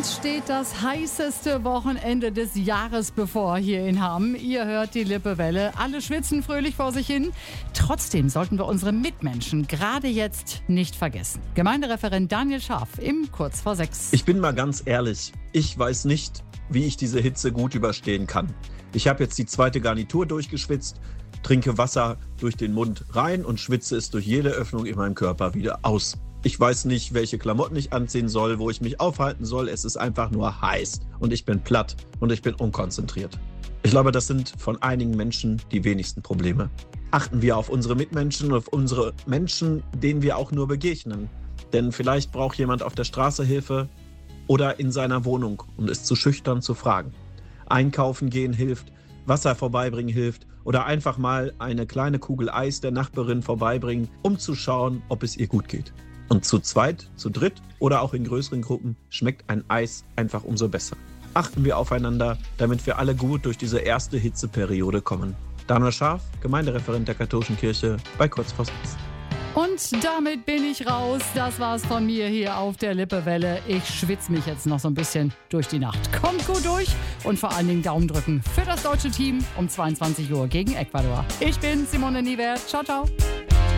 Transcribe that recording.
Uns steht das heißeste Wochenende des Jahres bevor hier in Hamm. Ihr hört die Lippewelle. Alle schwitzen fröhlich vor sich hin. Trotzdem sollten wir unsere Mitmenschen gerade jetzt nicht vergessen. Gemeindereferent Daniel Scharf im Kurz vor 6. Ich bin mal ganz ehrlich, ich weiß nicht, wie ich diese Hitze gut überstehen kann. Ich habe jetzt die zweite Garnitur durchgeschwitzt, trinke Wasser durch den Mund rein und schwitze es durch jede Öffnung in meinem Körper wieder aus. Ich weiß nicht, welche Klamotten ich anziehen soll, wo ich mich aufhalten soll. Es ist einfach nur heiß und ich bin platt und ich bin unkonzentriert. Ich glaube, das sind von einigen Menschen die wenigsten Probleme. Achten wir auf unsere Mitmenschen und auf unsere Menschen, denen wir auch nur begegnen. Denn vielleicht braucht jemand auf der Straße Hilfe oder in seiner Wohnung und ist zu schüchtern zu fragen. Einkaufen gehen hilft, Wasser vorbeibringen hilft oder einfach mal eine kleine Kugel Eis der Nachbarin vorbeibringen, um zu schauen, ob es ihr gut geht. Und zu zweit, zu dritt oder auch in größeren Gruppen schmeckt ein Eis einfach umso besser. Achten wir aufeinander, damit wir alle gut durch diese erste Hitzeperiode kommen. Daniel Scharf, Gemeindereferent der Katholischen Kirche bei Kurz vor 6. Und damit bin ich raus. Das war's von mir hier auf der Lippewelle. Ich schwitze mich jetzt noch so ein bisschen durch die Nacht. Kommt gut durch und vor allen Dingen Daumen drücken für das deutsche Team um 22 Uhr gegen Ecuador. Ich bin Simone Niewert. Ciao, ciao.